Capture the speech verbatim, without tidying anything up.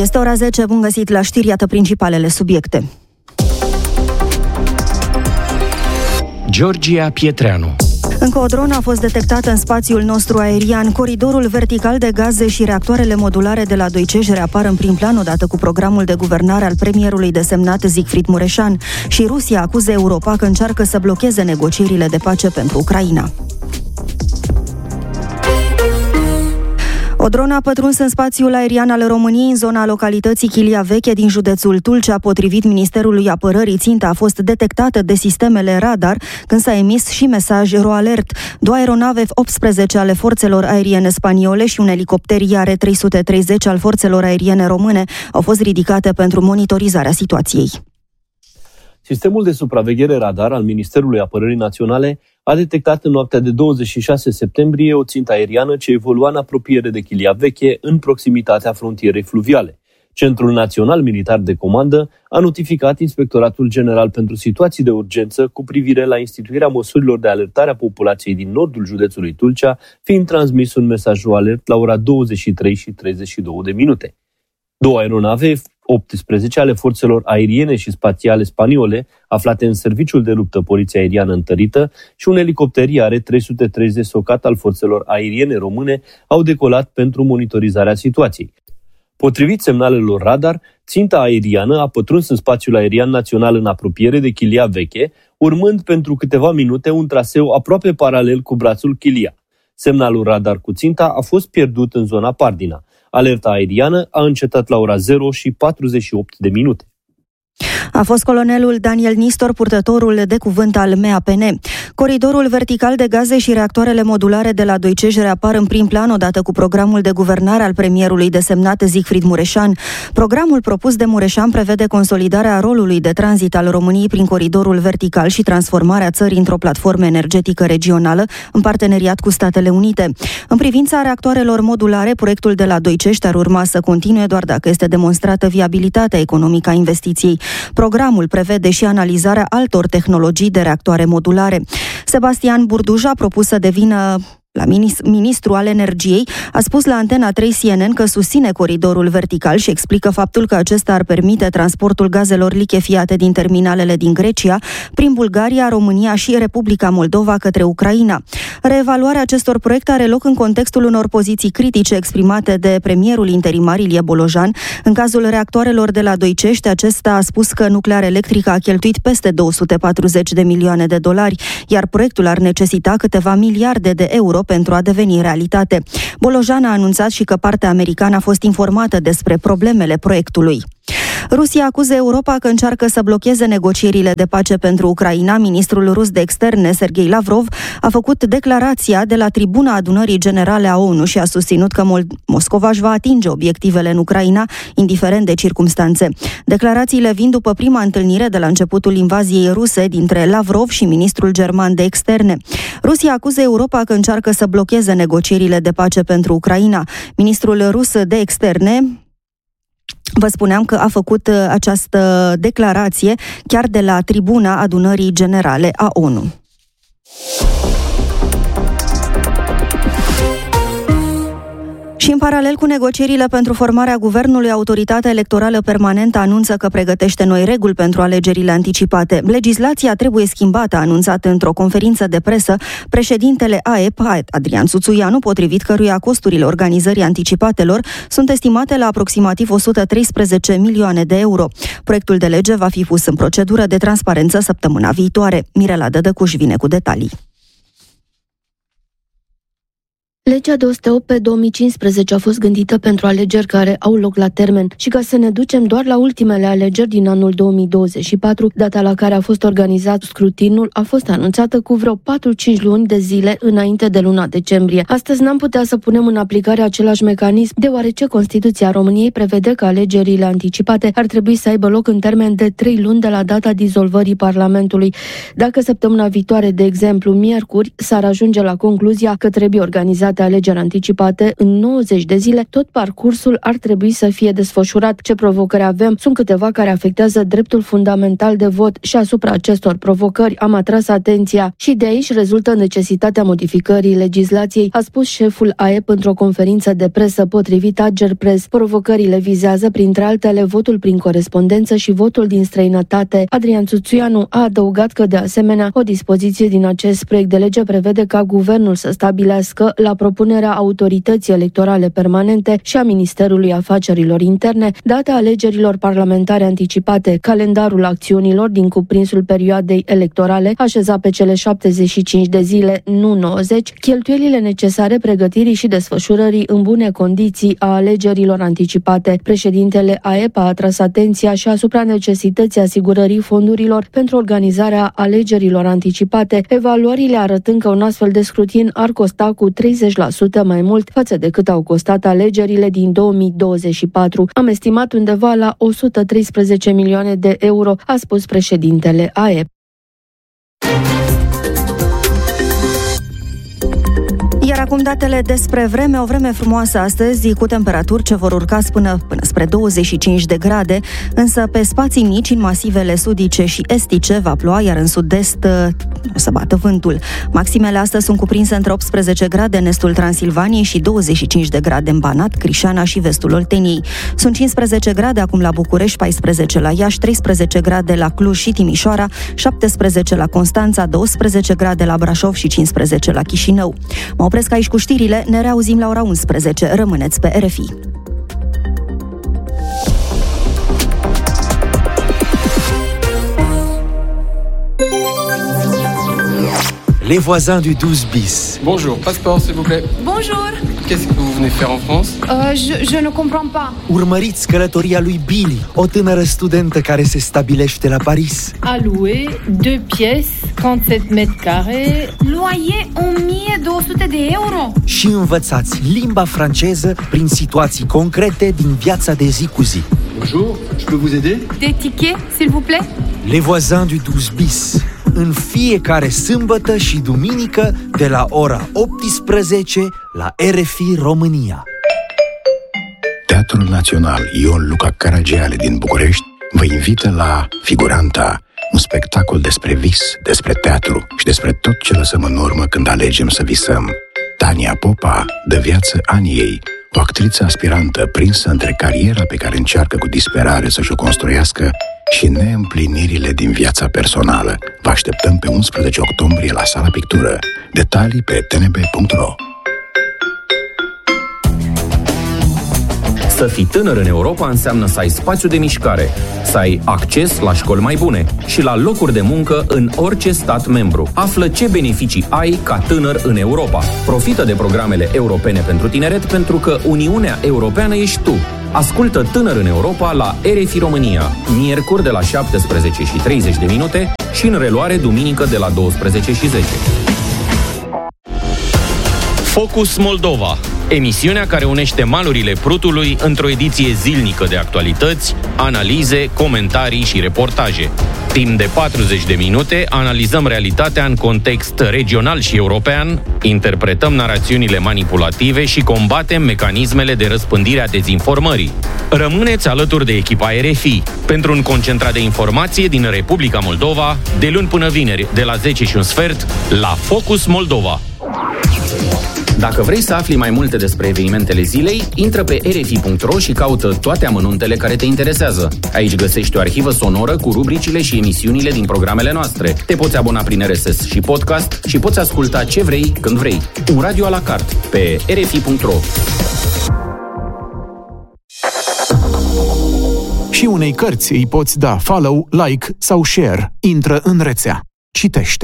Este ora zece, bun găsit la știri, iată principalele subiecte. Georgia Pietreanu. Încă o dronă a fost detectată în spațiul nostru aerian. Coridorul vertical de gaze și reactoarele modulare de la Deutsche reapar în prim plan odată cu programul de guvernare al premierului desemnat Siegfried Mureșan. Și Rusia acuză Europa că încearcă să blocheze negocierile de pace pentru Ucraina. O dronă a pătruns în spațiul aerian al României, în zona localității Chilia Veche din județul Tulcea. Potrivit Ministerului Apărării, ținta a fost detectată de sistemele radar când s-a emis și mesaj RoAlert. Două aeronave F optsprezece ale forțelor aeriene spaniole și un elicopter I A R trei sute treizeci al forțelor aeriene române au fost ridicate pentru monitorizarea situației. Sistemul de supraveghere radar al Ministerului Apărării Naționale a detectat în noaptea de douăzeci și șase septembrie o țintă aeriană ce evolua în apropiere de Chilia Veche, în proximitatea frontierei fluviale. Centrul Național Militar de Comandă a notificat Inspectoratul General pentru Situații de Urgență cu privire la instituirea măsurilor de alertare a populației din nordul județului Tulcea, fiind transmis un mesaj alert la ora douăzeci și trei și treizeci și două de minute. Două aeronave F optsprezece ale forțelor aeriene și spațiale spaniole, aflate în serviciul de luptă Poliția Aeriană Întărită, și un elicopter I A R trei sute treizeci socat al forțelor aeriene române au decolat pentru monitorizarea situației. Potrivit semnalelor radar, ținta aeriană a pătruns în spațiul aerian național în apropiere de Chilia Veche, urmând pentru câteva minute un traseu aproape paralel cu brațul Chilia. Semnalul radar cu ținta a fost pierdut în zona Pardina. Alerta aeriană a încetat la ora zero și patruzeci și opt de minute. A fost colonelul Daniel Nistor, purtătorul de cuvânt al M A P N. Coridorul vertical de gaze și reactoarele modulare de la Deutsche reapar în prim plan odată cu programul de guvernare al premierului desemnat Siegfried Mureșan. Programul propus de Mureșan prevede consolidarea rolului de tranzit al României prin coridorul vertical și transformarea țării într-o platformă energetică regională în parteneriat cu Statele Unite. În privința reactoarelor modulare, proiectul de la Deutsche ar urma să continue doar dacă este demonstrată viabilitatea economică a investiției. Programul prevede și analizarea altor tehnologii de reactoare modulare. Sebastian Burduja, propus să devină la ministru al energiei, a spus la Antena trei C N N că susține coridorul vertical și explică faptul că acesta ar permite transportul gazelor lichefiate din terminalele din Grecia, prin Bulgaria, România și Republica Moldova către Ucraina. Reevaluarea acestor proiecte are loc în contextul unor poziții critice exprimate de premierul interimar Ilie Bolojan. În cazul reactoarelor de la Deutsche, acesta a spus că Nuclear Electric a cheltuit peste două sute patruzeci de milioane de dolari, iar proiectul ar necesita câteva miliarde de euro pentru a deveni realitate. Bolojan a anunțat și că partea americană a fost informată despre problemele proiectului. Rusia acuză Europa că încearcă să blocheze negocierile de pace pentru Ucraina. Ministrul rus de externe, Sergei Lavrov, a făcut declarația de la tribuna Adunării Generale a O N U și a susținut că Mol- Moscova își va atinge obiectivele în Ucraina, indiferent de circumstanțe. Declarațiile vin după prima întâlnire de la începutul invaziei ruse dintre Lavrov și ministrul german de externe. Rusia acuză Europa că încearcă să blocheze negocierile de pace pentru Ucraina. Ministrul rus de externe, vă spuneam că a făcut această declarație chiar de la tribuna Adunării Generale a O N U. Și în paralel cu negocierile pentru formarea guvernului, Autoritatea Electorală Permanentă anunță că pregătește noi reguli pentru alegerile anticipate. Legislația trebuie schimbată, a anunțat într-o conferință de presă președintele A E P, Adrian Țuțuianu, potrivit căruia costurile organizării anticipatelor sunt estimate la aproximativ o sută treisprezece milioane de euro. Proiectul de lege va fi pus în procedură de transparență săptămâna viitoare. Mirela Dădăcuș vine cu detalii. Legea două sute opt pe două mii cincisprezece a fost gândită pentru alegeri care au loc la termen și ca să ne ducem doar la ultimele alegeri din anul două mii douăzeci și patru, data la care a fost organizat scrutinul a fost anunțată cu vreo patru-cinci luni de zile înainte de luna decembrie. Astăzi n-am putea să punem în aplicare același mecanism, deoarece Constituția României prevede că alegerile anticipate ar trebui să aibă loc în termen de trei luni de la data dizolvării Parlamentului. Dacă săptămâna viitoare, de exemplu, miercuri, s-ar ajunge la concluzia că trebuie organizat necesitate alegeri anticipate în nouăzeci de zile, tot parcursul ar trebui să fie desfășurat. Ce provocări avem? Sunt câteva care afectează dreptul fundamental de vot și asupra acestor provocări am atras atenția și de aici rezultă necesitatea modificării legislației, a spus șeful A E P într-o conferință de presă. Potrivit Agerpres, provocările vizează printre altele votul prin corespondență și votul din străinătate. Adrian Țuțuianu a adăugat că de asemenea o dispoziție din acest proiect de lege prevede ca guvernul să stabilească, la propunerea autorității electorale permanente și a Ministerului Afacerilor Interne, data alegerilor parlamentare anticipate, calendarul acțiunilor din cuprinsul perioadei electorale, așezat pe cele șaptezeci și cinci de zile, nu nouăzeci, cheltuielile necesare pregătirii și desfășurării în bune condiții a alegerilor anticipate. Președintele A E P a atras atenția și asupra necesității asigurării fondurilor pentru organizarea alegerilor anticipate, evaluările arătând că un astfel de scrutin ar costa cu treizeci la sută mai mult față de cât au costat alegerile din două mii douăzeci și patru. Am estimat undeva la o sută treisprezece milioane de euro, a spus președintele A E P. Iar acum datele despre vreme, o vreme frumoasă astăzi, cu temperaturi ce vor urca până, până spre douăzeci și cinci de grade, însă pe spații mici, în masivele sudice și estice, va ploua, iar în sud-est o să bată vântul. Maximele astăzi sunt cuprinse între optsprezece grade în estul Transilvaniei și douăzeci și cinci de grade în Banat, Crișana și vestul Olteniei. Sunt cincisprezece grade acum la București, paisprezece la Iași, treisprezece grade la Cluj și Timișoara, șaptesprezece la Constanța, douăsprezece grade la Brașov și cincisprezece la Chișinău. Mă opresc aici cu știrile, ne reauzim la ora unsprezece. Rămâneți pe R F I. Les voisins du douze bis. Bonjour, passeport s'il vous plaît. Bonjour. Qu'est-ce que vous venez faire en France? Euh, je, je ne comprends pas. Urmăriți călătoria lui Billy, o tânără studentă care se stabilește la Paris. A louer deux pièces, cinquante-sept mètres carrés. Loyer o mie două sute de euro. Și învățați limba franceză prin situații concrete din viața de zi cu zi. Bonjour, je peux vous aider? Des tickets, s'il vous plaît? Les voisins du douze bis. În fiecare sâmbătă și duminică de la ora optsprezece la R F I România. Teatrul Național Ion Luca Caragiale din București vă invită la Figuranta, un spectacol despre vis, despre teatru și despre tot ce lăsăm în urmă când alegem să visăm. Tania Popa dă viață Aniei, o actriță aspirantă prinsă între cariera pe care încearcă cu disperare să-și o construiască și neîmplinirile din viața personală. Vă așteptăm pe unsprezece octombrie la Sala Pictură. Detalii pe t n b punct r o. Să fii tânăr în Europa înseamnă să ai spațiu de mișcare, să ai acces la școli mai bune și la locuri de muncă în orice stat membru. Află ce beneficii ai ca tânăr în Europa. Profită de programele europene pentru tineret, pentru că Uniunea Europeană ești tu. Ascultă Tânăr în Europa la R F I România, miercuri de la șaptesprezece și treizeci de minute și în reluare duminică de la douăsprezece și zece. Focus Moldova, emisiunea care unește malurile Prutului într-o ediție zilnică de actualități, analize, comentarii și reportaje. Timp de patruzeci de minute analizăm realitatea în context regional și european, interpretăm narațiunile manipulative și combatem mecanismele de răspândire a dezinformării. Rămâneți alături de echipa R F I pentru un concentrat de informație din Republica Moldova, de luni până vineri, de la zece și un sfert, la Focus Moldova. Dacă vrei să afli mai multe despre evenimentele zilei, intră pe r f i punct r o și caută toate amănuntele care te interesează. Aici găsești o arhivă sonoră cu rubricile și emisiunile din programele noastre. Te poți abona prin R S S și podcast și poți asculta ce vrei, când vrei. Un radio a la carte pe r f i punct r o. Și unei cărți îi poți da follow, like sau share. Intră în rețea. Citește.